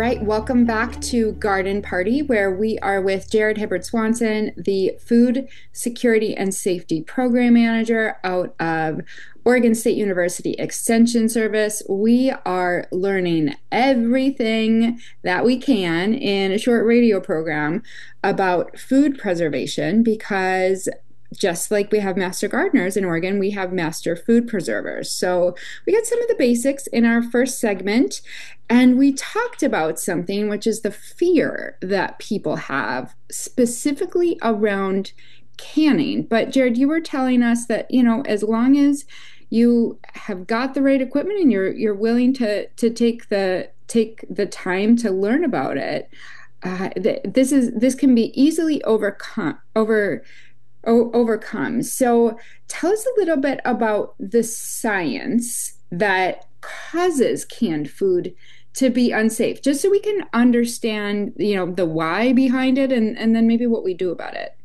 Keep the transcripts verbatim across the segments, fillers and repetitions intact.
right, welcome back to Garden Party, where we are with Jared Hibbert Swanson, the Food Security and Safety Program Manager out of Oregon State University Extension Service. We are learning everything that we can in a short radio program about food preservation because just like we have master gardeners in Oregon, we have master food preservers. So we got some of the basics in our first segment, and we talked about something which is the fear that people have specifically around canning. But Jared, you were telling us that, you know, as long as you have got the right equipment and you're you're willing to to take the take the time to learn about it, uh, th- this is this can be easily overcome over o- overcome. So tell us a little bit about the science that causes canned food to be unsafe, just so we can understand, you know, the why behind it and, and then maybe what we do about it.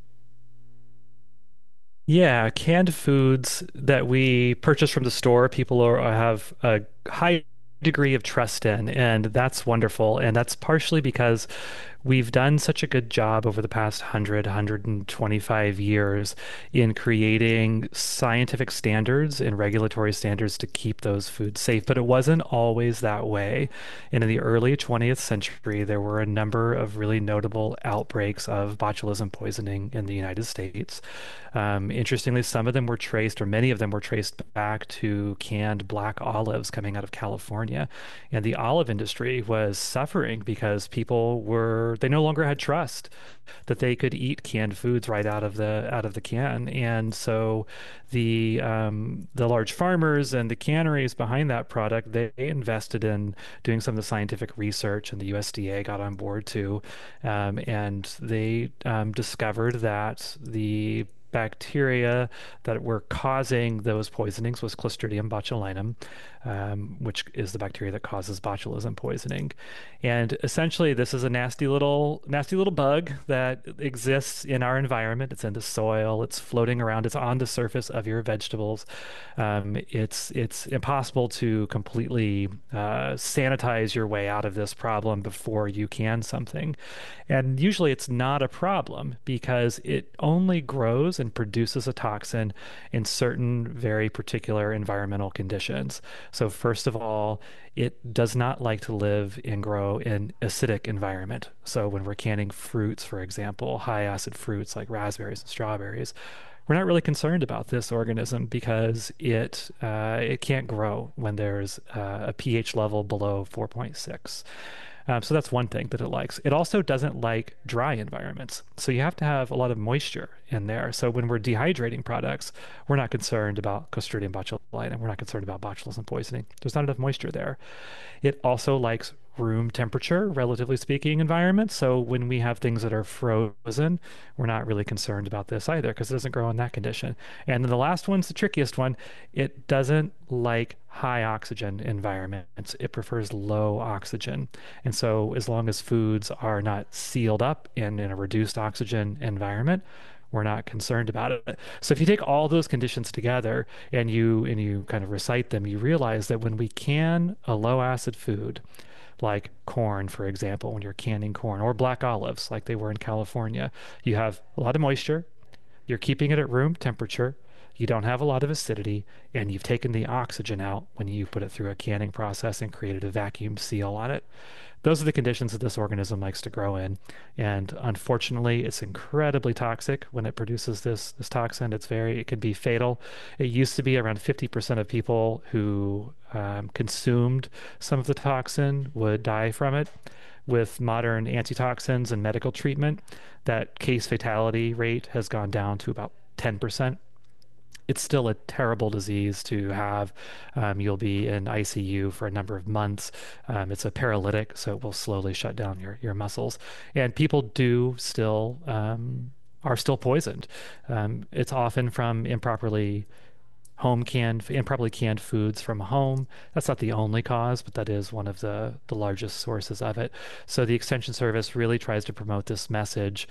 Yeah, canned foods that we purchase from the store, people are, have a high degree of trust in, and that's wonderful. And that's partially because we've done such a good job over the past one hundred, one hundred twenty-five years in creating scientific standards and regulatory standards to keep those foods safe. But it wasn't always that way. And in the early twentieth century, there were a number of really notable outbreaks of botulism poisoning in the United States. Um, interestingly, some of them were traced, or many of them were traced back to canned black olives coming out of California. And the olive industry was suffering because people were, they no longer had trust that they could eat canned foods right out of the out of the can. And so the um, the large farmers and the canneries behind that product, they invested in doing some of the scientific research, and the U S D A got on board too. Um, and they um, discovered that the bacteria that were causing those poisonings was Clostridium botulinum, um, which is the bacteria that causes botulism poisoning. And essentially, this is a nasty little, nasty little bug that exists in our environment. It's in the soil. It's floating around. It's on the surface of your vegetables. Um, it's it's impossible to completely uh, sanitize your way out of this problem before you can something. And usually, it's not a problem because it only grows and produces a toxin in certain very particular environmental conditions. So first of all, it does not like to live and grow in acidic environment. So when we're canning fruits, for example, high acid fruits like raspberries and strawberries, we're not really concerned about this organism because it uh, it can't grow when there's uh, a pH level below four point six. Um, so that's one thing that it likes. It also doesn't like dry environments. So you have to have a lot of moisture in there. So when we're dehydrating products, we're not concerned about Clostridium botulinum. We're not concerned about botulism poisoning. There's not enough moisture there. It also likes room temperature, relatively speaking, environments. So when we have things that are frozen, we're not really concerned about this either because it doesn't grow in that condition. And then the last one's the trickiest one. It doesn't like high oxygen environments. It prefers low oxygen. And so as long as foods are not sealed up in, in a reduced oxygen environment, we're not concerned about it. So if you take all those conditions together and you and you kind of recite them, you realize that when we can a low acid food, like corn, for example, when you're canning corn, or black olives, like they were in California, you have a lot of moisture, you're keeping it at room temperature, you don't have a lot of acidity, and you've taken the oxygen out when you put it through a canning process and created a vacuum seal on it. Those are the conditions that this organism likes to grow in. And unfortunately, it's incredibly toxic when it produces this this toxin. It's very, it can be fatal. It used to be around fifty percent of people who um, consumed some of the toxin would die from it. With modern antitoxins and medical treatment, that case fatality rate has gone down to about ten percent. It's still a terrible disease to have. Um, you'll be in I C U for a number of months. Um, it's a paralytic, so it will slowly shut down your, your muscles. And people do still um, are still poisoned. Um, it's often from improperly home canned, improperly canned foods from home. That's not the only cause, but that is one of the the largest sources of it. So the Extension Service really tries to promote this message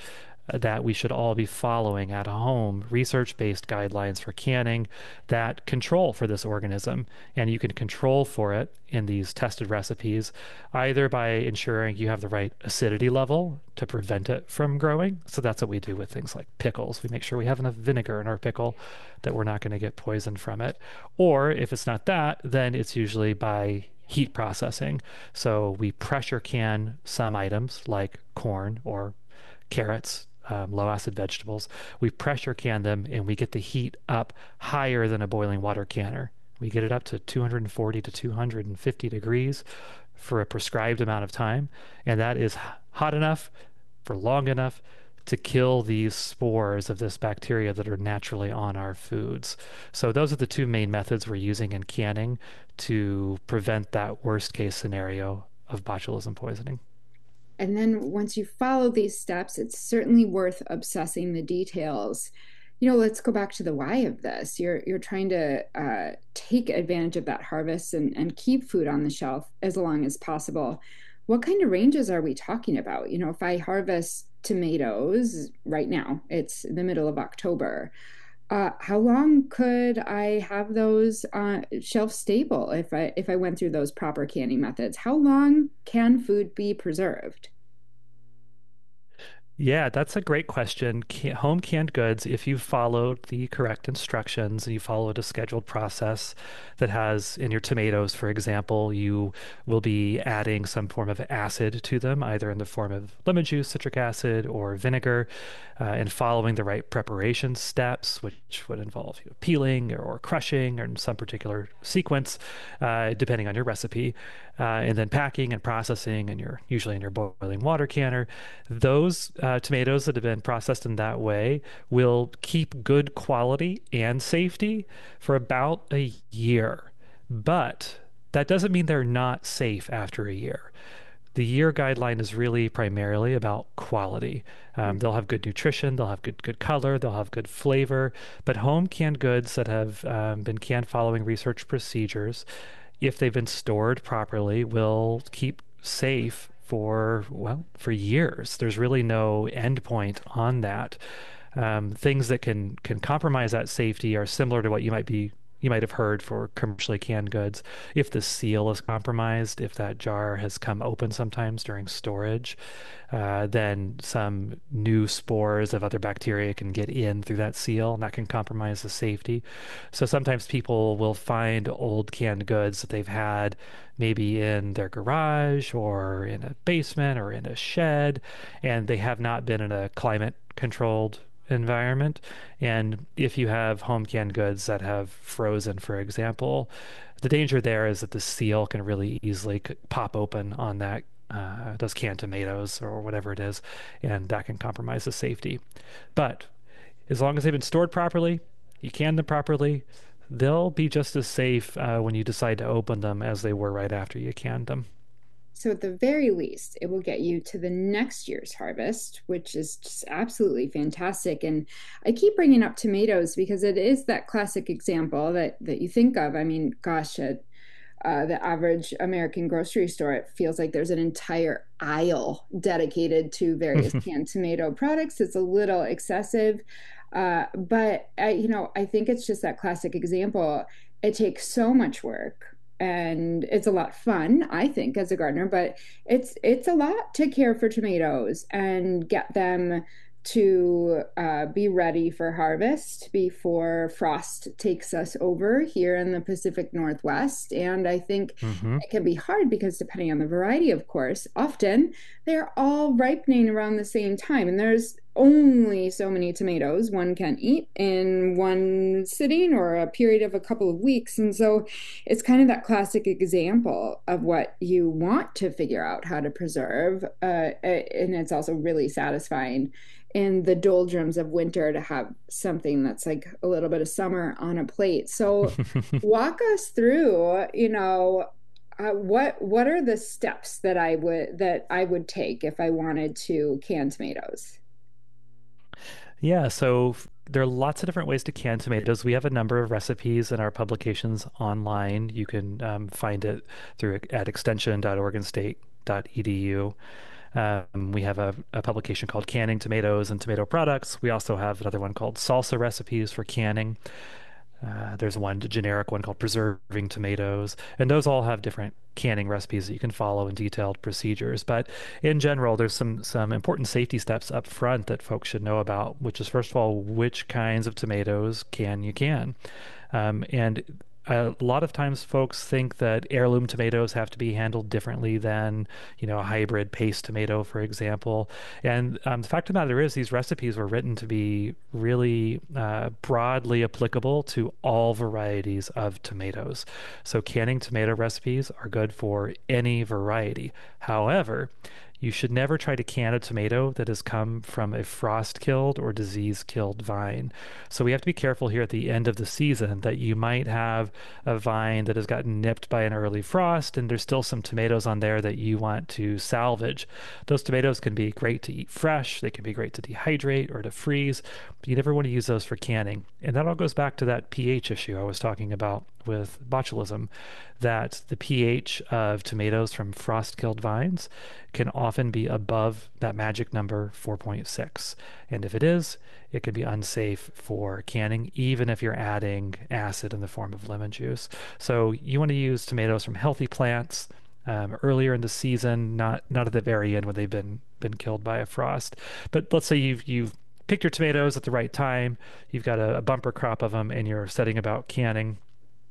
that we should all be following at home, research-based guidelines for canning that control for this organism. And you can control for it in these tested recipes either by ensuring you have the right acidity level to prevent it from growing. So that's what we do with things like pickles. We make sure we have enough vinegar in our pickle that we're not going to get poisoned from it. Or if it's not that, then it's usually by heat processing. So we pressure can some items like corn or carrots, um, low acid vegetables. We pressure can them and we get the heat up higher than a boiling water canner. We get it up to two hundred forty to two hundred fifty degrees for a prescribed amount of time. And that is hot enough for long enough to kill these spores of this bacteria that are naturally on our foods. So those are the two main methods we're using in canning to prevent that worst case scenario of botulism poisoning. And then once you follow these steps, it's certainly worth obsessing the details. You know, let's go back to the why of this. You're you're trying to uh, take advantage of that harvest and, and keep food on the shelf as long as possible. What kind of ranges are we talking about? You know, if I harvest tomatoes right now, it's the middle of October. Uh, how long could I have those uh, shelf stable if I if I went through those proper canning methods? How long can food be preserved? Yeah, that's a great question. Ca- Home canned goods, if you followed the correct instructions and you followed a scheduled process that has, in your tomatoes, for example, you will be adding some form of acid to them, either in the form of lemon juice, citric acid, or vinegar, uh, and following the right preparation steps, which would involve you know, peeling or, or crushing or in some particular sequence, uh, depending on your recipe, uh, and then packing and processing, and you're usually in your boiling water canner. Those uh, tomatoes that have been processed in that way will keep good quality and safety for about a year. But that doesn't mean they're not safe after a year. The year guideline is really primarily about quality. Um, they'll have good nutrition, they'll have good good color, they'll have good flavor. But home canned goods that have um, been canned following research procedures, if they've been stored properly, will keep safe for, well, for years. There's really no end point on that. Um, things that can can compromise that safety are similar to what you might be you might have heard for commercially canned goods. If the seal is compromised, if that jar has come open sometimes during storage, uh, then some new spores of other bacteria can get in through that seal, and that can compromise the safety. So sometimes people will find old canned goods that they've had maybe in their garage or in a basement or in a shed, and they have not been in a climate controlled environment. And if you have home canned goods that have frozen, for example, the danger there is that the seal can really easily c- pop open on that uh, those canned tomatoes or whatever it is, and that can compromise the safety. But as long as they've been stored properly, you can them properly, they'll be just as safe uh, when you decide to open them as they were right after you canned them. So at the very least, it will get you to the next year's harvest, which is just absolutely fantastic. And I keep bringing up tomatoes because it is that classic example that that you think of. I mean, gosh, at uh, the average American grocery store, it feels like there's an entire aisle dedicated to various canned tomato products. It's a little excessive, uh, but I, you know, I think it's just that classic example. It takes so much work and it's a lot of fun, I think, as a gardener, but it's it's a lot to care for tomatoes and get them to uh, be ready for harvest before frost takes us over here in the Pacific Northwest. And I think hmm it can be hard because depending on the variety, of course, often they're all ripening around the same time. And there's only so many tomatoes one can eat in one sitting or a period of a couple of weeks. And so it's kind of that classic example of what you want to figure out how to preserve. Uh, and it's also really satisfying in the doldrums of winter to have something that's like a little bit of summer on a plate. So walk us through, you know, uh, what what are the steps that I would that I would take if I wanted to can tomatoes? Yeah, so f- there are lots of different ways to can tomatoes. We have a number of recipes in our publications online. You can um, find it through at extension dot oregon state dot e d u. Um, we have a, a publication called Canning Tomatoes and Tomato Products. We also have another one called Salsa Recipes for Canning. Uh, there's one, a generic one called Preserving Tomatoes, and those all have different canning recipes that you can follow and detailed procedures. But in general, there's some some important safety steps up front that folks should know about, which is first of all, which kinds of tomatoes can you can? Um, and a lot of times folks think that heirloom tomatoes have to be handled differently than, you know, a hybrid paste tomato, for example. And um, the fact of the matter is, these recipes were written to be really uh, broadly applicable to all varieties of tomatoes. So canning tomato recipes are good for any variety. However, you should never try to can a tomato that has come from a frost-killed or disease-killed vine. So we have to be careful here at the end of the season that you might have a vine that has gotten nipped by an early frost, and there's still some tomatoes on there that you want to salvage. Those tomatoes can be great to eat fresh, they can be great to dehydrate or to freeze, but you never want to use those for canning. And that all goes back to that pH issue I was talking about with botulism, that the pH of tomatoes from frost-killed vines can often be above that magic number four point six. And if it is, it can be unsafe for canning, even if you're adding acid in the form of lemon juice. So you want to use tomatoes from healthy plants um, earlier in the season, not not at the very end when they've been been killed by a frost. But let's say you've you've picked your tomatoes at the right time, you've got a, a bumper crop of them, and you're setting about canning.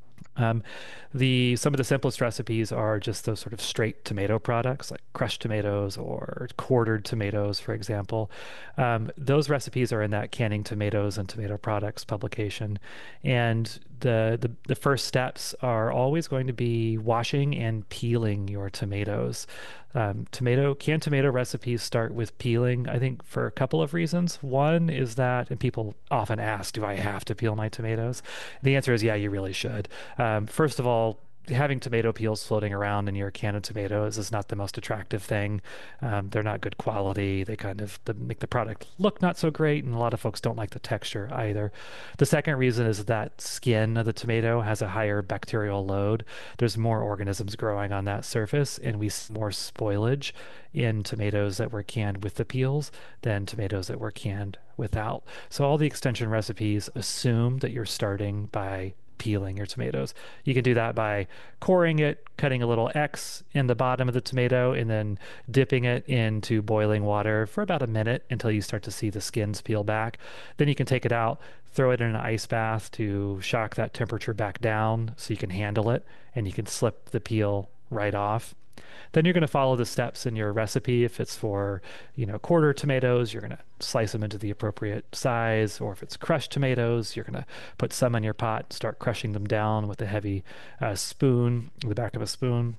Um, the some of the simplest recipes are just those sort of straight tomato products, like crushed tomatoes or quartered tomatoes, for example. Um, those recipes are in that Canning Tomatoes and Tomato Products publication, and the, the the first steps are always going to be washing and peeling your tomatoes. Um, tomato canned tomato recipes start with peeling, I think, for a couple of reasons. One is that, and people often ask, do I have to peel my tomatoes? The answer is yeah, you really should. Um, first of all, having tomato peels floating around in your can of tomatoes is not the most attractive thing. Um, they're not good quality. They kind of they make the product look not so great, and a lot of folks don't like the texture either. The second reason is that skin of the tomato has a higher bacterial load. There's more organisms growing on that surface, and we see more spoilage in tomatoes that were canned with the peels than tomatoes that were canned without. So all the extension recipes assume that you're starting by peeling your tomatoes. You can do that by coring it, cutting a little X in the bottom of the tomato, and then dipping it into boiling water for about a minute until you start to see the skins peel back. Then you can take it out, throw it in an ice bath to shock that temperature back down so you can handle it, and you can slip the peel right off. Then you're going to follow the steps in your recipe. If it's for, you know, quarter tomatoes, you're going to slice them into the appropriate size. Or if it's crushed tomatoes, you're going to put some in your pot, start crushing them down with a heavy uh, spoon, the back of a spoon,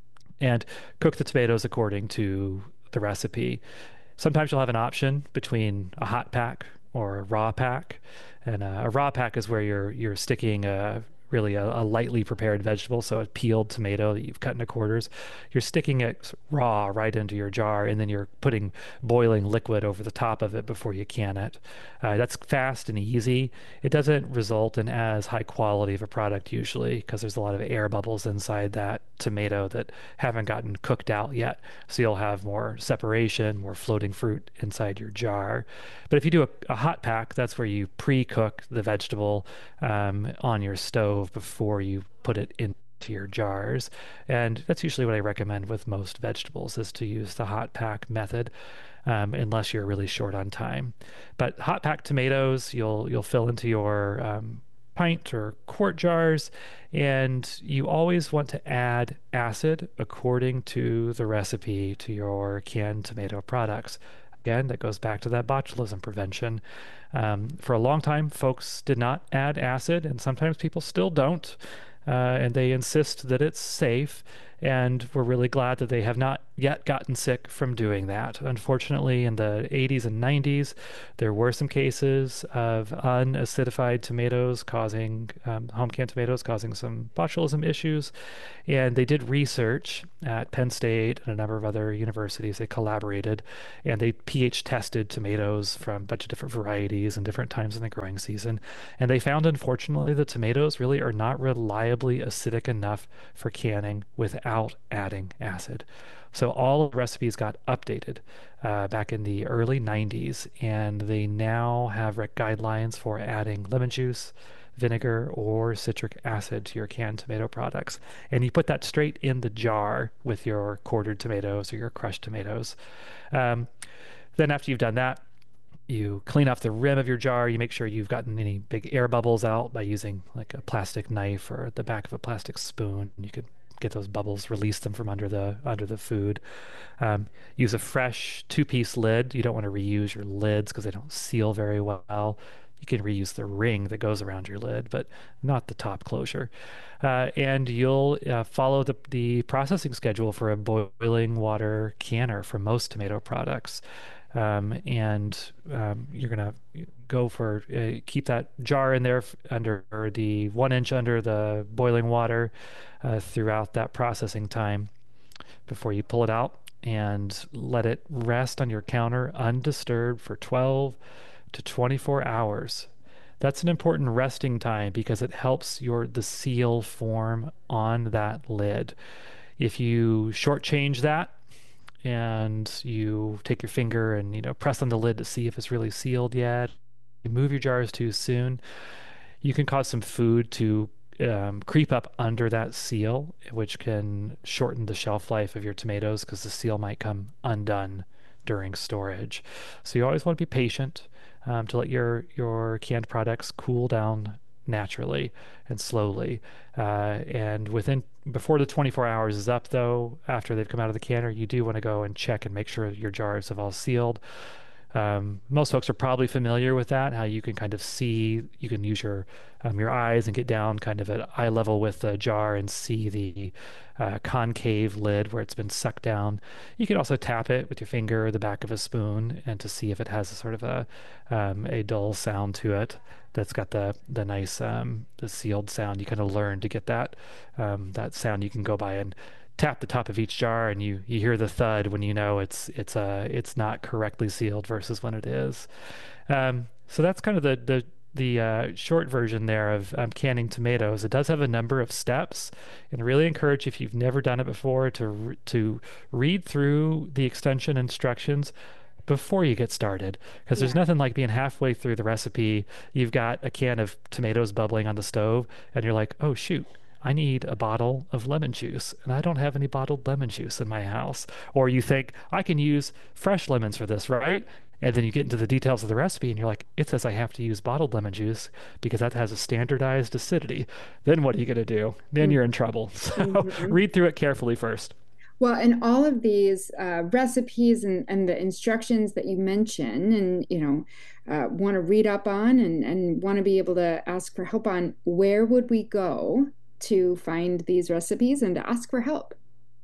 and cook the tomatoes according to the recipe. Sometimes you'll have an option between a hot pack or a raw pack. And uh, a raw pack is where you're you're sticking a really a, a lightly prepared vegetable, so a peeled tomato that you've cut into quarters. You're sticking it raw right into your jar, and then you're putting boiling liquid over the top of it before you can it. Uh, that's fast and easy. It doesn't result in as high quality of a product usually because there's a lot of air bubbles inside that tomato that haven't gotten cooked out yet. So you'll have more separation, more floating fruit inside your jar. But if you do a, a hot pack, that's where you pre-cook the vegetable um, on your stove before you put it into your jars. And that's usually what I recommend with most vegetables is to use the hot pack method, um, unless you're really short on time. But hot pack tomatoes, you'll you'll fill into your um, pint or quart jars, and you always want to add acid according to the recipe to your canned tomato products. Again, that goes back to that botulism prevention. Um, for a long time, folks did not add acid, and sometimes people still don't. Uh, and they insist that it's safe. And we're really glad that they have not yet gotten sick from doing that. Unfortunately, in the eighties and nineties, there were some cases of unacidified tomatoes causing, um, home canned tomatoes causing some botulism issues. And they did research at Penn State and a number of other universities. They collaborated and they pH tested tomatoes from a bunch of different varieties and different times in the growing season. And they found, unfortunately, that tomatoes really are not reliably acidic enough for canning without without adding acid. So all of the recipes got updated uh, back in the early nineties, and they now have rec guidelines for adding lemon juice, vinegar, or citric acid to your canned tomato products. And you put that straight in the jar with your quartered tomatoes or your crushed tomatoes. Um, then after you've done that, you clean off the rim of your jar. You make sure you've gotten any big air bubbles out by using like a plastic knife or the back of a plastic spoon. You could get those bubbles, release them from under the under the food. Um, use a fresh two-piece lid. You don't want to reuse your lids because they don't seal very well. You can reuse the ring that goes around your lid, but not the top closure. Uh, and you'll uh, follow the, the processing schedule for a boiling water canner for most tomato products. Um, and um, you're gonna go for uh, keep that jar in there f- under or the one inch under the boiling water uh, throughout that processing time before you pull it out and let it rest on your counter undisturbed for twelve to twenty-four hours. That's an important resting time because it helps your the seal form on that lid. If you shortchange that and you take your finger and you know press on the lid to see if it's really sealed yet, you move your jars too soon, you can cause some food to um, creep up under that seal, which can shorten the shelf life of your tomatoes because the seal might come undone during storage. So you always want to be patient um, to let your your canned products cool down naturally and slowly. Uh, and within before the twenty-four hours is up, though, after they've come out of the canner, you do want to go and check and make sure your jars have all sealed. Um, most folks are probably familiar with that, how you can kind of see, you can use your um, your eyes and get down kind of at eye level with the jar and see the uh, concave lid where it's been sucked down. You can also tap it with your finger or the back of a spoon and to see if it has a sort of a um, a dull sound to it that's got the the nice um, the sealed sound. You kind of learn to get that um, that sound. You can go by and tap the top of each jar and you you hear the thud when you know it's it's uh it's not correctly sealed versus when it is. Um, so that's kind of the the the uh, short version there of um, canning tomatoes. It does have a number of steps, and I really encourage if you've never done it before to re- to read through the extension instructions before you get started, because there's Yeah. nothing like being halfway through the recipe. You've got a can of tomatoes bubbling on the stove, and you're like, oh shoot, I need a bottle of lemon juice, and I don't have any bottled lemon juice in my house. Or you think, I can use fresh lemons for this, right? And then you get into the details of the recipe, and you're like, it says I have to use bottled lemon juice because that has a standardized acidity. Then what are you going to do? Then you're in trouble. So Mhm. read through it carefully first. Well, and all of these uh, recipes and, and the instructions that you mention and, you know, uh, want to read up on and, and want to be able to ask for help on, where would we go to find these recipes and to ask for help?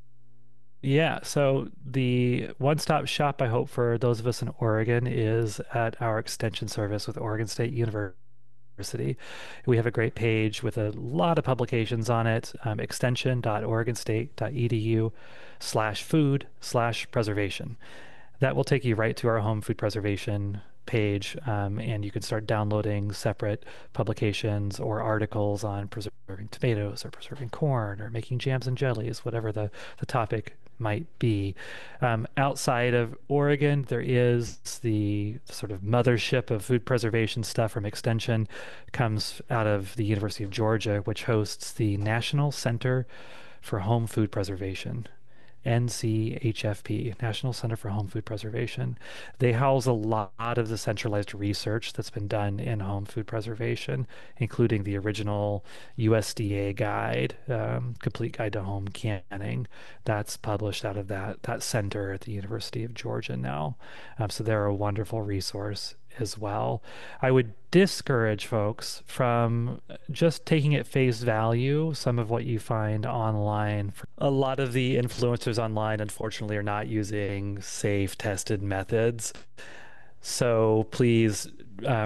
Yeah, so the one-stop shop I hope for those of us in Oregon is at our extension service with Oregon State University. We have a great page with a lot of publications on it, um, extension.oregonstate.edu slash food slash preservation. That will take you right to our home food preservation page, um, and you can start downloading separate publications or articles on preserving tomatoes or preserving corn or making jams and jellies, whatever the, the topic might be. Um, outside of Oregon, there is the sort of mothership of food preservation stuff from Extension, comes out of the University of Georgia, which hosts the National Center for Home Food Preservation. N C H F P, National Center for Home Food Preservation. They house a lot of the centralized research that's been done in home food preservation, including the original U S D A guide, um, Complete Guide to Home Canning. That's published out of that that center at the University of Georgia now. Um, so they're a wonderful resource as well. I would discourage folks from just taking at face value some of what you find online. A lot of the influencers online, unfortunately, are not using safe, tested methods. So please uh,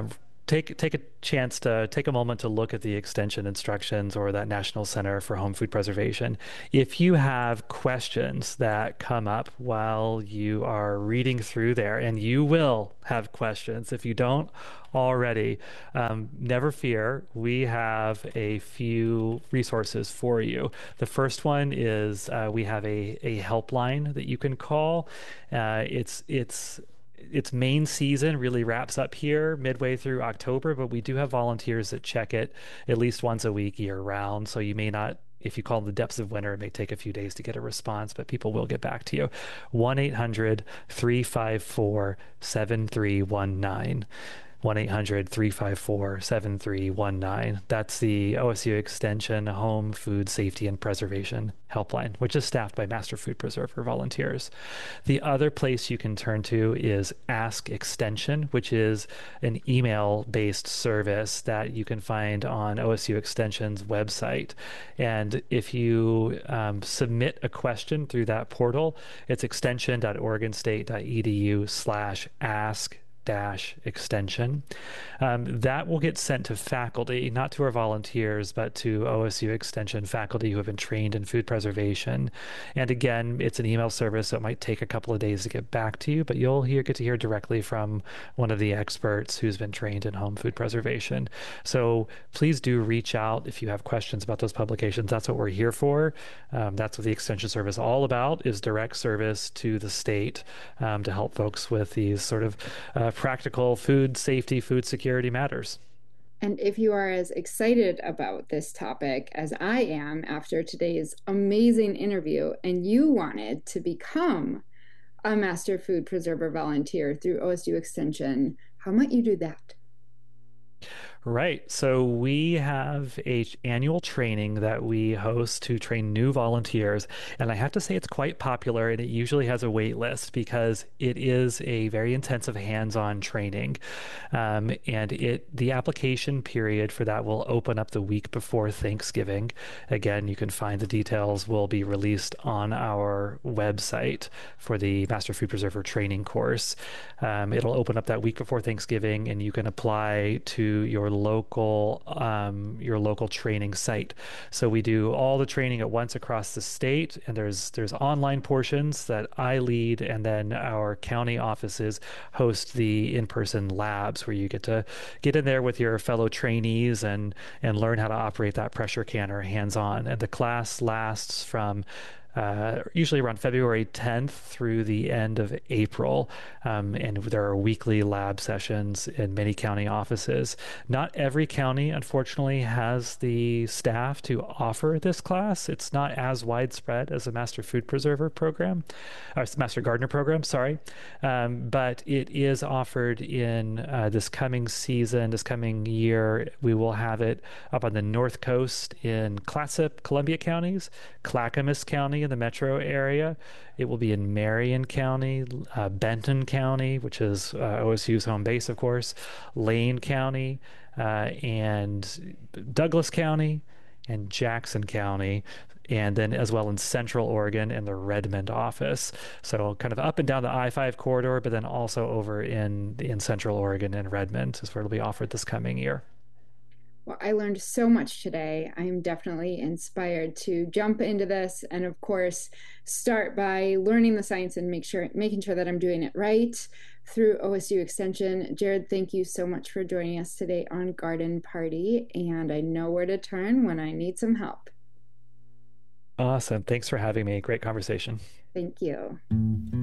take take a chance to take a moment to look at the extension instructions or that National Center for Home Food Preservation. If you have questions that come up while you are reading through there, and you will have questions if you don't already, um, never fear. We have a few resources for you. The first one is uh, we have a, a helpline that you can call. Uh, it's it's its main season really wraps up here midway through October, but we do have volunteers that check it at least once a week year round. So you may not, if you call in the depths of winter, it may take a few days to get a response, but people will get back to you. one eight hundred, three five four, seven three one nine. one eight hundred, three five four, seven three one nine. That's the O S U Extension Home Food Safety and Preservation Helpline, which is staffed by Master Food Preserver volunteers. The other place you can turn to is Ask Extension, which is an email-based service that you can find on O S U Extension's website. And if you um, submit a question through that portal, it's extension.oregonstate.edu slash ask dash extension. Um, that will get sent to faculty, not to our volunteers, but to O S U Extension faculty who have been trained in food preservation. And again, it's an email service, so it might take a couple of days to get back to you, but you'll hear, get to hear directly from one of the experts who's been trained in home food preservation. So please do reach out if you have questions about those publications. That's what we're here for. Um, that's what the Extension Service is all about, is direct service to the state um, to help folks with these sort of uh, practical food safety, food security matters. And if you are as excited about this topic as I am after today's amazing interview, and you wanted to become a Master Food Preserver volunteer through O S U Extension, how might you do that? Right. So we have a annual training that we host to train new volunteers. And I have to say it's quite popular, and it usually has a wait list because it is a very intensive hands-on training. Um, and it the application period for that will open up the week before Thanksgiving. Again, you can find the details will be released on our website for the Master Food Preserver training course. Um, it'll open up that week before Thanksgiving, and you can apply to your local um, your local training site. So we do all the training at once across the state, and there's there's online portions that I lead, and then our county offices host the in-person labs where you get to get in there with your fellow trainees and and learn how to operate that pressure canner hands-on. And the class lasts from Uh, usually around February tenth through the end of April. Um, and there are weekly lab sessions in many county offices. Not every county, unfortunately, has the staff to offer this class. It's not as widespread as a Master Food Preserver program, or Master Gardener program, sorry. Um, but it is offered in uh, this coming season, this coming year. We will have it up on the North Coast in Clatsop, Columbia counties, Clackamas County in the metro area. It will be in Marion County, uh, Benton County, which is uh, O S U's home base, of course, Lane County, uh, and Douglas County, and Jackson County, and then as well in Central Oregon and the Redmond office. So kind of up and down the I five corridor, but then also over in in Central Oregon and Redmond is where it'll be offered this coming year. Well, I learned so much today. I'm definitely inspired to jump into this and, of course, start by learning the science and make sure making sure that I'm doing it right through O S U Extension. Jared, thank you so much for joining us today on Garden Party, and I know where to turn when I need some help. Awesome. Thanks for having me. Great conversation. Thank you.